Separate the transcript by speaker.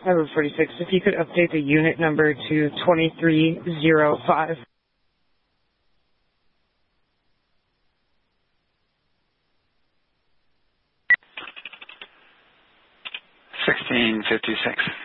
Speaker 1: Route 46, if you could update the unit number to 2305.
Speaker 2: 1656.